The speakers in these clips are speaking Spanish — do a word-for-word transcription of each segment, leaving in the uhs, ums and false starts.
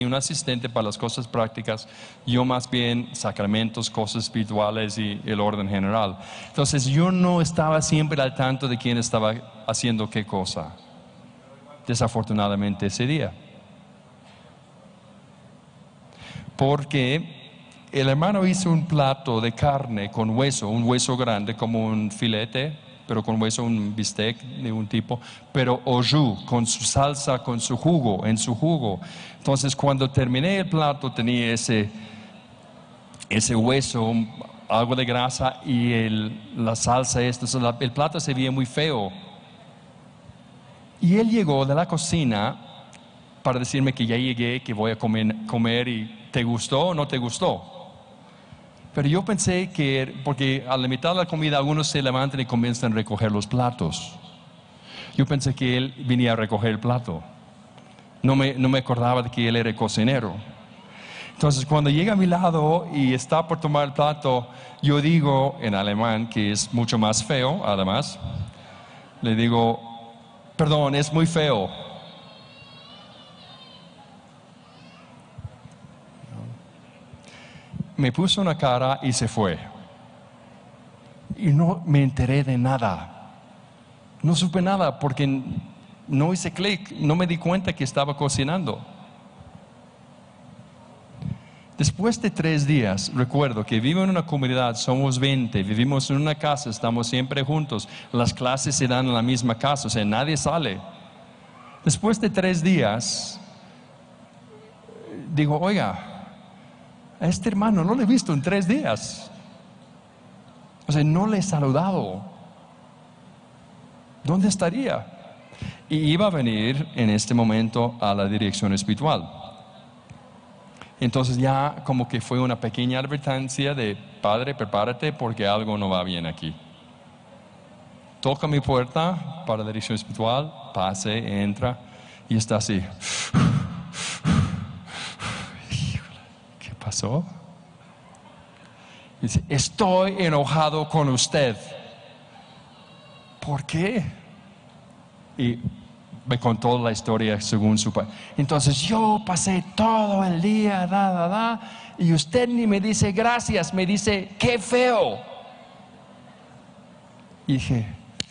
un asistente para las cosas prácticas, yo más bien sacramentos, cosas espirituales y el orden general. Entonces yo no estaba siempre al tanto de quién estaba haciendo qué cosa, desafortunadamente ese día. Porque el hermano hizo un plato de carne con hueso, un hueso grande como un filete, pero con hueso, un bistec de un tipo, pero au jus, con su salsa, con su jugo, en su jugo. Entonces cuando terminé el plato tenía ese, ese hueso, algo de grasa y el, la salsa, esto, el plato se veía muy feo. Y él llegó de la cocina para decirme que ya llegué, que voy a comer, comer y ¿te gustó o no te gustó? Pero yo pensé que, porque a la mitad de la comida algunos se levantan y comienzan a recoger los platos. Yo pensé que él venía a recoger el plato. No me, no me acordaba de que él era cocinero. Entonces cuando llega a mi lado y está por tomar el plato, yo digo en alemán, que es mucho más feo, además, le digo, perdón, es muy feo. Me puso una cara y se fue. Y no me enteré de nada. No supe nada porque no hice clic, no me di cuenta que estaba cocinando. Después de tres días, recuerdo que vivo en una comunidad, somos veinte, vivimos en una casa, estamos siempre juntos, las clases se dan en la misma casa, o sea, nadie sale. Después de tres días, digo, oiga, a este hermano no le he visto en tres días. O sea, no le he saludado. ¿Dónde estaría? Y iba a venir en este momento a la dirección espiritual. Entonces ya como que fue una pequeña advertencia de, padre, prepárate porque algo no va bien aquí. Toca mi puerta para la dirección espiritual, pase, entra y está así. ¿Qué pasó? Dice, estoy enojado con usted. ¿Por qué? Y me contó la historia según su padre. Entonces yo pasé todo el día, da, da, da, y usted ni me dice gracias, me dice, qué feo. Y dije,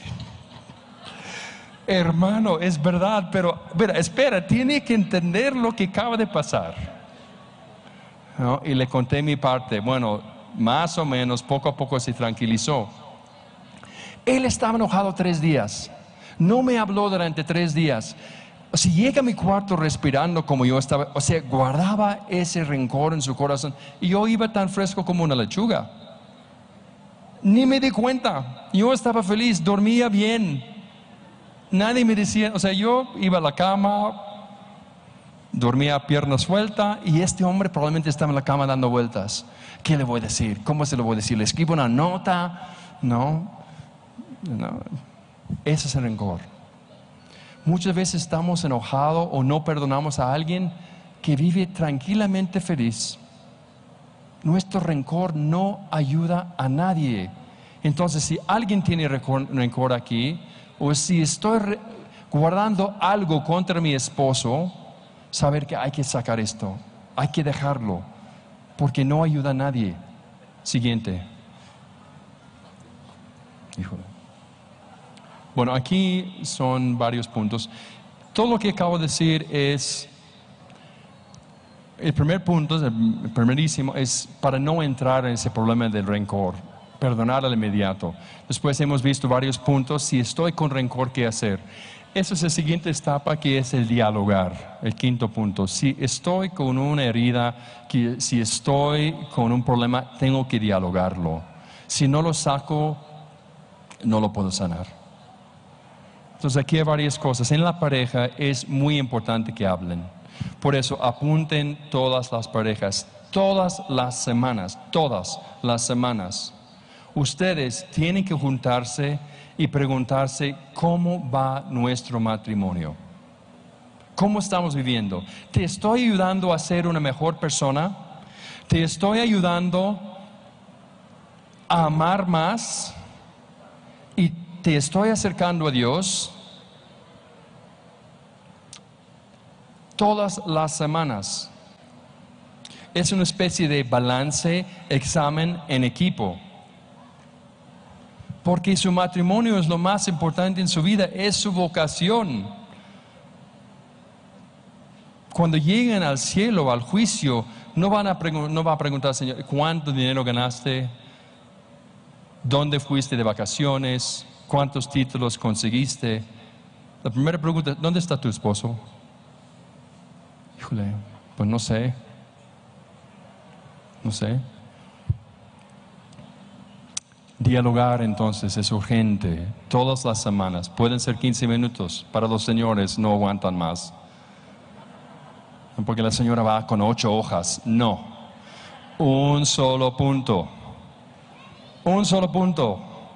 hermano, es verdad, pero mira, espera, tiene que entender lo que acaba de pasar. ¿No? Y le conté mi parte. Bueno, más o menos, poco a poco se tranquilizó. Él estaba enojado tres días. No me habló durante tres días. Si llega a mi cuarto respirando como yo estaba, o sea, guardaba ese rencor en su corazón. Y yo iba tan fresco como una lechuga. Ni me di cuenta. Yo estaba feliz, dormía bien. Nadie me decía, o sea, yo iba a la cama, dormía a pierna suelta y este hombre probablemente estaba en la cama dando vueltas. ¿Qué le voy a decir? ¿Cómo se lo voy a decir? ¿Le escribo una nota? No, no. Ese es el rencor. Muchas veces estamos enojados o no perdonamos a alguien que vive tranquilamente feliz. Nuestro rencor no ayuda a nadie. Entonces, si alguien tiene rencor aquí, o si estoy guardando algo contra mi esposo, saber que hay que sacar esto, hay que dejarlo, porque no ayuda a nadie. Siguiente. Híjole. Bueno, aquí son varios puntos. Todo lo que acabo de decir es, el primer punto, el primerísimo, es para no entrar en ese problema del rencor, perdonar al inmediato. Después hemos visto varios puntos. Si estoy con rencor, ¿qué hacer? Esa es la siguiente etapa, que es el dialogar, el quinto punto. Si estoy con una herida, que si estoy con un problema, tengo que dialogarlo. Si no lo saco, no lo puedo sanar. Entonces aquí hay varias cosas. En la pareja es muy importante que hablen. Por eso apunten todas las parejas, todas las semanas, todas las semanas. Ustedes tienen que juntarse y preguntarse cómo va nuestro matrimonio. ¿Cómo estamos viviendo? ¿Te estoy ayudando a ser una mejor persona? ¿Te estoy ayudando a amar más? ¿Y te estoy acercando a Dios? Todas las semanas Es una especie de balance, examen en equipo. Porque su matrimonio es lo más importante en su vida, es su vocación. Cuando lleguen al cielo, al juicio, no, van a no va a preguntar, Señor, ¿cuánto dinero ganaste? ¿Dónde fuiste de vacaciones? ¿Cuántos títulos conseguiste? La primera pregunta, ¿dónde está tu esposo? Híjole, pues no sé. No sé. Dialogar entonces es urgente, todas las semanas. Pueden ser quince minutos, para los señores no aguantan más. Porque la señora va con ocho hojas. No, un solo punto. Un solo punto.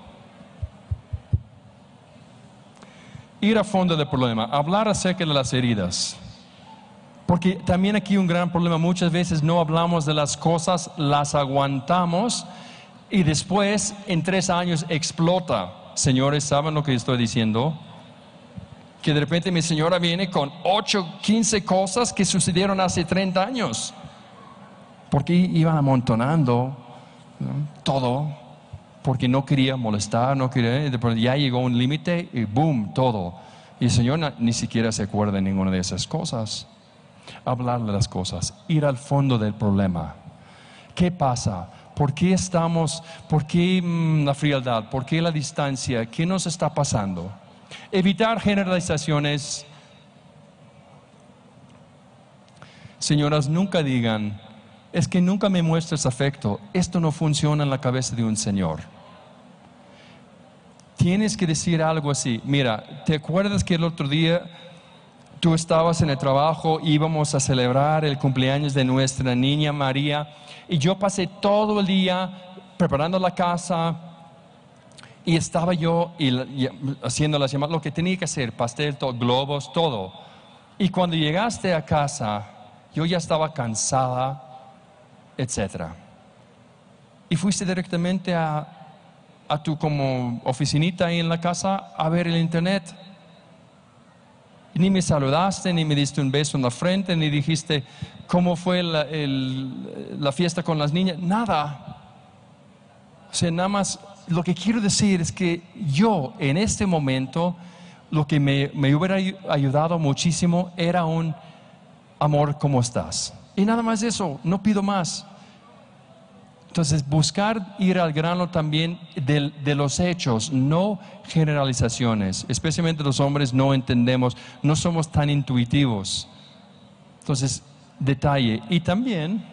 Ir a fondo del problema, hablar acerca de las heridas. Porque también aquí un gran problema, muchas veces no hablamos de las cosas, las aguantamos y después en tres años explota. Señores, ¿saben lo que estoy diciendo? Que de repente mi señora viene con ocho, quince cosas que sucedieron hace treinta años. Porque iban amontonando, ¿no?, todo, porque no quería molestar, no quería, después ya llegó un límite y boom, todo. Y el Señor ni siquiera se acuerda de ninguna de esas cosas. Hablar de las cosas, ir al fondo del problema. ¿Qué pasa? ¿Por qué estamos, por qué mmm, la frialdad? ¿Por qué la distancia? ¿Qué nos está pasando? Evitar generalizaciones. Señoras, nunca digan, es que nunca me muestres afecto. Esto no funciona en la cabeza de un señor. Tienes que decir algo así. Mira, ¿te acuerdas que el otro día tú estabas en el trabajo, íbamos a celebrar el cumpleaños de nuestra niña María, y yo pasé todo el día preparando la casa, y estaba yo y, y, haciendo las llamadas, lo que tenía que hacer, pastel, todo, globos, todo. Y cuando llegaste a casa, yo ya estaba cansada, etcétera. Y fuiste directamente a, a tu como oficinita ahí en la casa a ver el internet. Ni me saludaste, ni me diste un beso en la frente, ni dijiste cómo fue la, el, la fiesta con las niñas, nada. O sea, nada más, lo que quiero decir es que yo en este momento, lo que me, me hubiera ayudado muchísimo era un amor, ¿cómo estás? Y nada más eso, no pido más. Entonces, buscar ir al grano también de, de los hechos, no generalizaciones. Especialmente los hombres no entendemos, no somos tan intuitivos. Entonces, detalle. Y también,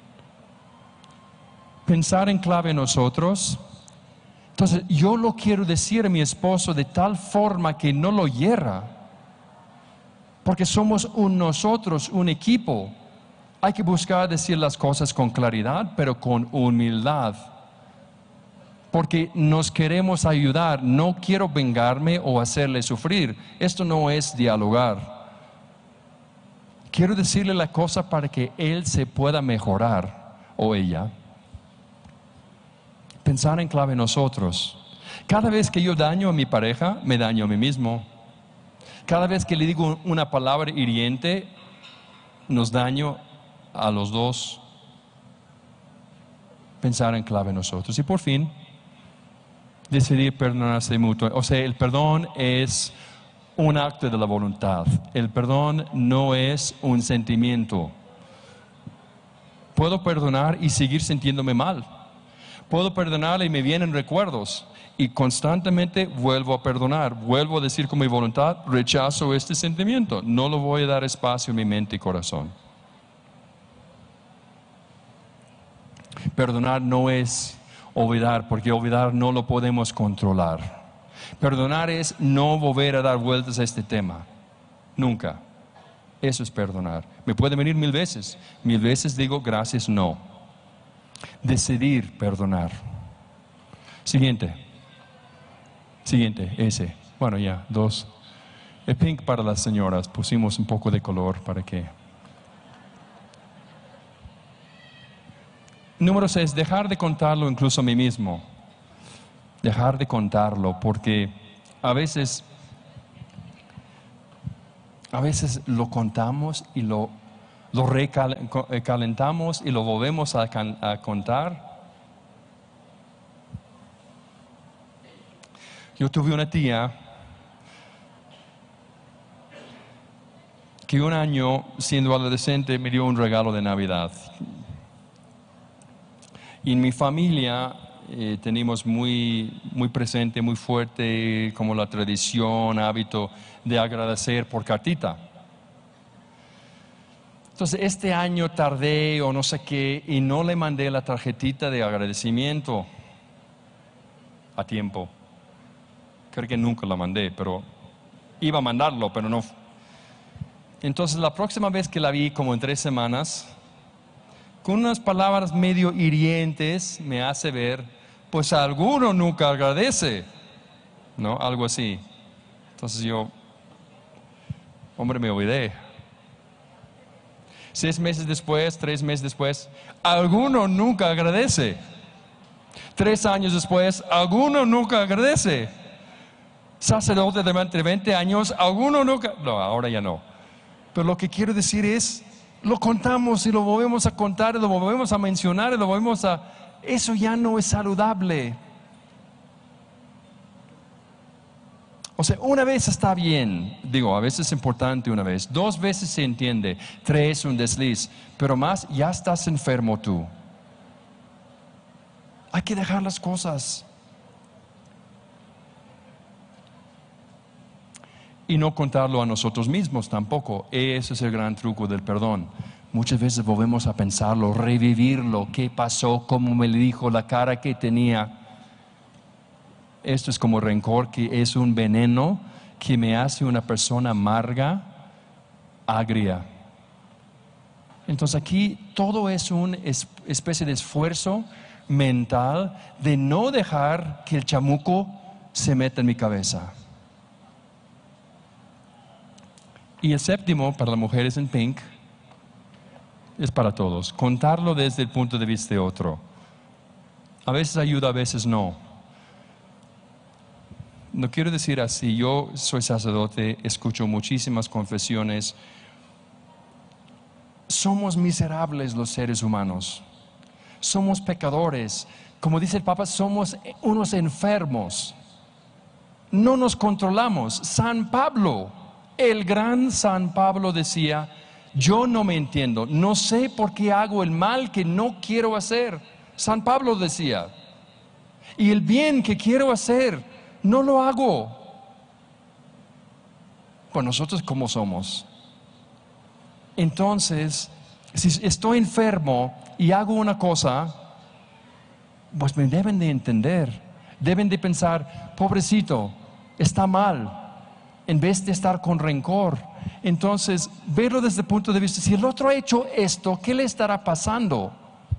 pensar en clave nosotros. Entonces, yo lo quiero decir a mi esposo de tal forma que no lo hierra. Porque somos un nosotros, un equipo. Hay que buscar decir las cosas con claridad, pero con humildad. Porque nos queremos ayudar. No quiero vengarme o hacerle sufrir. Esto no es dialogar. Quiero decirle la cosa para que él se pueda mejorar, o ella. Pensar en clave nosotros. Cada vez que yo daño a mi pareja, me daño a mí mismo. Cada vez que le digo una palabra hiriente, nos daño a los dos. Pensar en clave nosotros. Y por fin, decidir perdonarse mutuo. O sea, el perdón es un acto de la voluntad. El perdón no es un sentimiento. Puedo perdonar y seguir sintiéndome mal. Puedo perdonar y me vienen recuerdos. Y constantemente vuelvo a perdonar. Vuelvo a decir con mi voluntad, rechazo este sentimiento. No lo voy a dar espacio en mi mente y corazón. Perdonar no es olvidar, porque olvidar no lo podemos controlar. Perdonar es no volver a dar vueltas a este tema. Nunca. Eso es perdonar. Me puede venir mil veces. Mil veces digo gracias, no. Decidir perdonar. Siguiente. Siguiente, ese. Bueno, ya, dos. El pink para las señoras. Pusimos un poco de color para que... Número seis, dejar de contarlo incluso a mí mismo. Dejar de contarlo, porque a veces, a veces lo contamos y lo lo recalentamos y lo volvemos a, a contar. Yo tuve una tía que un año, siendo adolescente, me dio un regalo de Navidad. Y en mi familia eh, tenemos muy, muy presente, muy fuerte, como la tradición, hábito de agradecer por cartita. Entonces, este año tardé o no sé qué y no le mandé la tarjetita de agradecimiento a tiempo. Creo que nunca la mandé, pero iba a mandarlo, pero no. Entonces, la próxima vez que la vi, como en tres semanas, con unas palabras medio hirientes, me hace ver, pues a alguno nunca agradece, ¿no? Algo así. Entonces yo, hombre, me olvidé. Seis meses después, tres meses después, alguno nunca agradece. Tres años después, alguno nunca agradece. Sacerdote de veinte años, alguno nunca, no, ahora ya no. Pero lo que quiero decir es, lo contamos y lo volvemos a contar, y lo volvemos a mencionar, y lo volvemos a... Eso ya no es saludable. O sea, una vez está bien, digo, a veces es importante una vez, dos veces se entiende, tres un desliz, pero más ya estás enfermo tú. Hay que dejar las cosas. Y no contarlo a nosotros mismos tampoco. Ese es el gran truco del perdón. Muchas veces volvemos a pensarlo, revivirlo, qué pasó, cómo me dijo, la cara que tenía. Esto es como rencor, que es un veneno que me hace una persona amarga, agria. Entonces aquí todo es una especie de esfuerzo mental de no dejar que el chamuco se meta en mi cabeza. Y el séptimo, para las mujeres en pink, es para todos. Contarlo desde el punto de vista de otro. A veces ayuda, a veces no. No quiero decir así. Yo soy sacerdote, escucho muchísimas confesiones. Somos miserables los seres humanos. Somos pecadores. Como dice el Papa, somos unos enfermos. No nos controlamos. San Pablo, el gran San Pablo decía, yo no me entiendo, no sé por qué hago el mal que no quiero hacer. San Pablo decía, y el bien que quiero hacer, no lo hago. Pues nosotros ¿cómo somos? Entonces, si estoy enfermo y hago una cosa, pues me deben de entender, deben de pensar, pobrecito, está mal. En vez de estar con rencor. Entonces, verlo desde el punto de vista, si el otro ha hecho esto, ¿qué le estará pasando?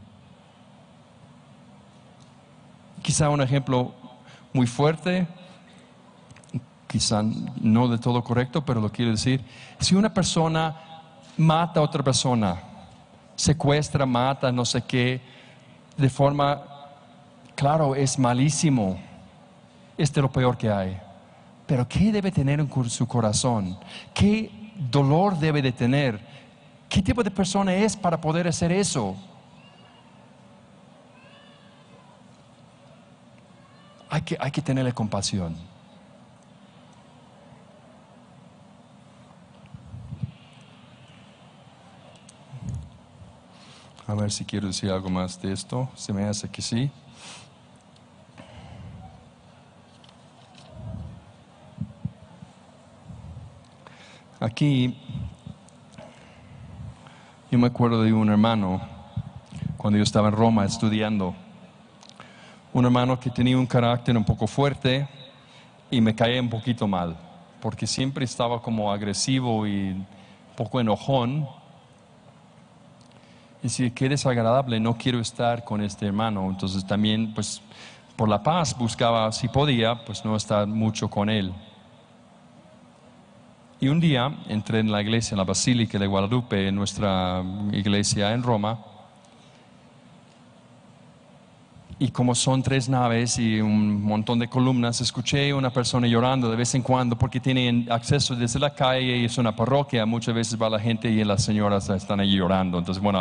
Quizá un ejemplo muy fuerte, quizá no de todo correcto, pero lo quiero decir. Si una persona mata a otra persona, secuestra, mata, no sé qué, de forma, claro, es malísimo, es de lo peor que hay. Pero ¿qué debe tener en su corazón? ¿Qué dolor debe de tener? ¿Qué tipo de persona es para poder hacer eso? Hay que, hay que tenerle compasión. A ver si quiero decir algo más de esto. Se me hace que sí. Aquí, yo me acuerdo de un hermano, cuando yo estaba en Roma estudiando, un hermano que tenía un carácter un poco fuerte y me caía un poquito mal, porque siempre estaba como agresivo y un poco enojón. Y decía, qué desagradable, no quiero estar con este hermano. Entonces también, pues, por la paz buscaba, si podía, pues no estar mucho con él. Y un día entré en la iglesia, en la Basílica de Guadalupe, en nuestra iglesia en Roma. y como son tres naves y un montón de columnas, escuché una persona llorando de vez en cuando porque tienen acceso desde la calle y es una parroquia. Muchas veces va la gente y las señoras están ahí llorando. Entonces, bueno,